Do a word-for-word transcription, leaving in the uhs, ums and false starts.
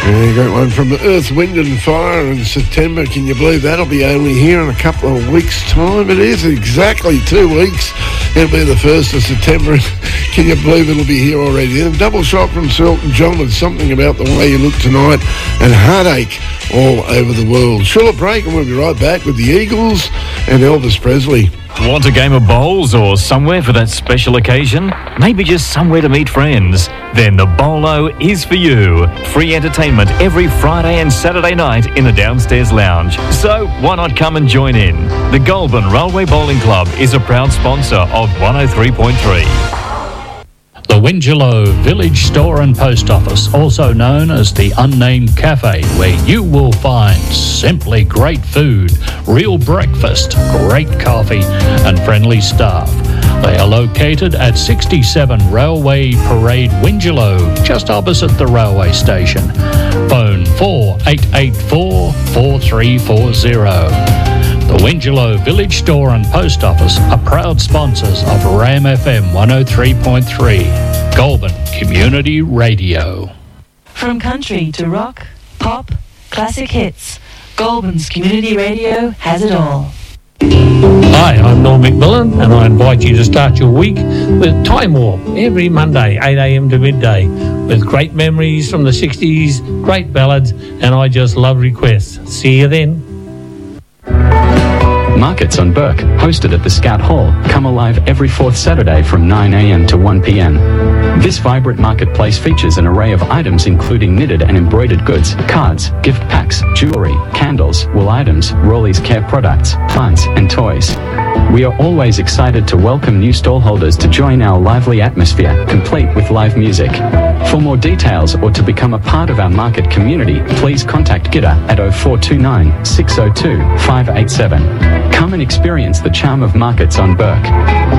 Yeah, great one from Earth, Wind and Fire in September. Can you believe that'll be only here in a couple of weeks' time? It is exactly two weeks. It'll be the first of September. Can you believe it'll be here already? And a double shot from Sir Elton John with Something About the Way You Look Tonight and Heartache all over the world. Short break and we'll be right back with the Eagles and Elvis Presley. Want a game of bowls or somewhere for that special occasion? Maybe just somewhere to meet friends? Then the Bowlo is for you. Free entertainment every Friday and Saturday night in the downstairs lounge. So why not come and join in? The Goulburn Railway Bowling Club is a proud sponsor of one oh three point three. The Wingelow Village Store and Post Office, also known as the Unnamed Cafe, where you will find simply great food, real breakfast, great coffee and friendly staff. They are located at sixty-seven Railway Parade, Wingelow, just opposite the railway station. Phone four eight eight four, four three four zero. The Wingelow Village Store and Post Office are proud sponsors of RAM F M one oh three point three, Goulburn Community Radio. From country to rock, pop, classic hits, Goulburn's Community Radio has it all. Hi, I'm Norm McMillan and I invite you to start your week with Time Warp every Monday, eight a.m. to midday, with great memories from the sixties, great ballads, and I just love requests. See you then. Markets on Burke, hosted at the Scout Hall, come alive every fourth Saturday from nine a.m. to one p.m. This vibrant marketplace features an array of items including knitted and embroidered goods, cards, gift packs, jewellery, candles, wool items, Rawley's Care products, plants and toys. We are always excited to welcome new stallholders to join our lively atmosphere, complete with live music. For more details or to become a part of our market community, please contact Gidda at oh four two nine, six oh two, five eight seven. Come and experience the charm of markets on Burke.